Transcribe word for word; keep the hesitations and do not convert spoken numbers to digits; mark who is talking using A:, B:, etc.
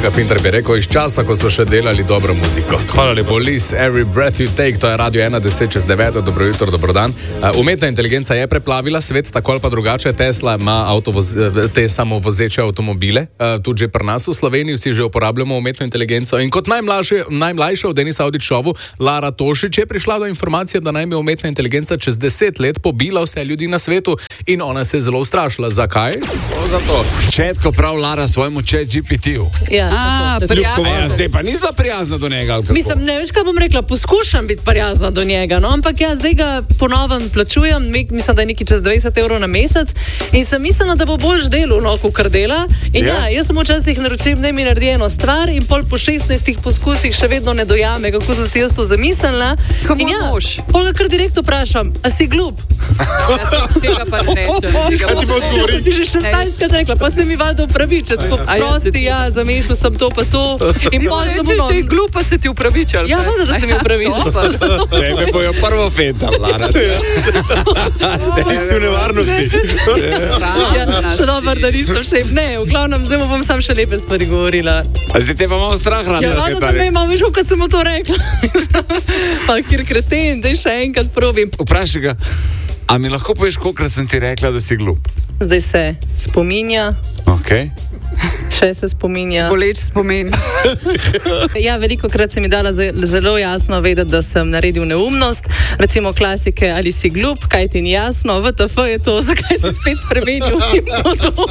A: kolega Pinter bi rekel, iz časa, ko so še delali dobro muziko.
B: Hvala lepo.
A: Police, Every Breath You Take, to je Radio ena deset čez devet, dobro jutro, dobro dan. Uh, umetna inteligenca je preplavila svet, tako ali pa drugače. Tesla ima avtovoz, te samovozeče avtomobile, uh, tudi že pri nas v Sloveniji vsi že uporabljamo umetno inteligenco. In kot najmlajša v Denis Audić šovu, Lara Tošić je prišla do informacije, da naj bi umetna inteligenca čez deset let pobila vse ljudi na svetu in ona se je zelo ustrašila. Zakaj? Zato.
B: Četko prav Lara svojemu chat G P T-u.
C: Ja,
D: A,
C: tako,
D: prijazno.
B: Ja, zdaj pa nisva prijazna do njega, ali kako?
C: Mislim, ne veš, kaj bom rekla, poskušam biti prijazna do njega, no, ampak jaz zdaj ga ponovno plačujem, mislim, da je nekaj čez dvajset evrov na mesec in sem mislila, da bo boljš delo, no, kot dela. In ja, ja jaz sem včasih naročil, da mi naredi eno stvar in pol po šestnajstih poskusih še vedno ne dojame, kako sem si jaz to zamislila.
D: Kako
C: in ja,
D: mož?
C: pol ga kar direkt vprašam, a si glup?
D: Tega pa ne rečem.
B: Kaj ti bo odgovoril?
C: Ti že šestnajstkrat rekla, pa se mi valjda upraviče, tako
D: A ja,
C: prosti,
D: se-
C: ja, zamešal sem to pa to in pol sem
D: Rečeš, da je
C: unos.
D: glupa, se ti upravičal.
C: Ja, valjda, da se mi upravičil.
B: Tebe bojo prvo feta, Lara.
E: Ti si v nevarnosti.
C: Ja, še dobro, da nisem še. Ne, v glavnem, zdaj mu bom sam še lepe stvari govorila.
B: A zdaj te pa malo strah rada.
C: Ja, valjda, da me imam, veš, kad sem mu to rekla. Pa kjer kreten, daj še enkrat probim.
B: Vprašaj ga, a mi lahko poveš, kolikrat sem ti rekla, da si glup?
C: Zdaj se spominja,
B: Ok.
C: še se spominja.
D: Boleč spomin.
C: Ja, veliko krat se mi dala ze- zelo jasno vedeti, da sem naredil neumnost. Recimo klasike, ali si glup, kaj ti ni jasno, V T F je to, zakaj si spet spremenil in to.